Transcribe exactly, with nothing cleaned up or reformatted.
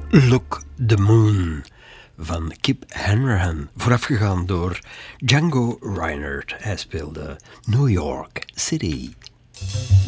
Look the Moon van Kip Hanrahan, voorafgegaan door Django Reinhardt. Hij speelde New York City.